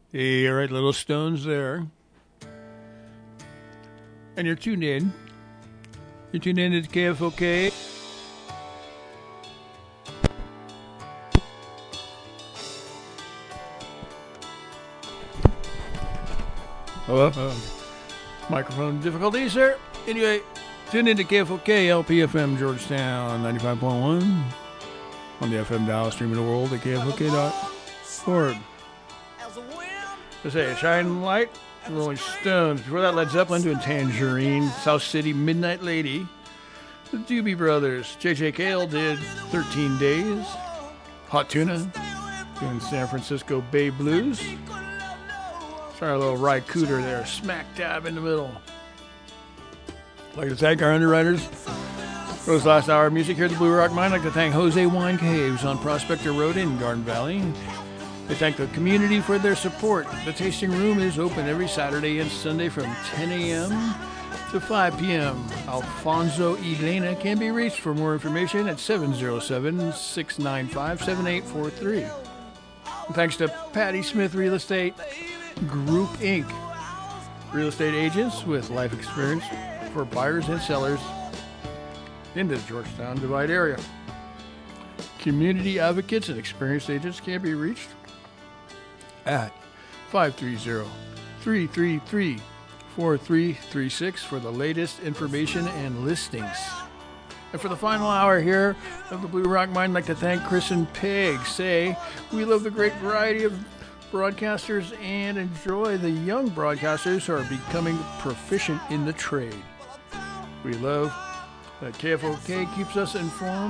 Hey, all right, little stones there. And you're tuned in. You're tuned in to KFOK. Hello? Microphone difficulties there. Anyway, tune in to KFOK, LPFM, Georgetown, 95.1. On the FM dial, streaming the world at KFOK.org. I say, Shine Light, Rolling Stones. Before that, Led Zeppelin doing Tangerine. South City, Midnight Lady. The Doobie Brothers. J.J. Cale did 13 Days. Hot Tuna doing San Francisco Bay Blues. Sorry, a little Ry Cooder there, smack dab in the middle. I'd like to thank our underwriters for this last hour of music here at the Blue Rock Mine. I'd like to thank Jose Wine Caves on Prospector Road in Garden Valley. We thank the community for their support. The tasting room is open every Saturday and Sunday from 10 a.m. to 5 p.m. Alfonso Elena can be reached for more information at 707-695-7843. And thanks to Patty Smith Real Estate Group, Inc. Real estate agents with life experience for buyers and sellers in the Georgetown Divide area. Community advocates and experienced agents can be reached at 530-333-4336 for the latest information and listings. And for the final hour here of the Blue Rock Mine, I'd like to thank Chris and Peg. Say, we love the great variety of broadcasters and enjoy the young broadcasters who are becoming proficient in the trade. We love that KFOK keeps us informed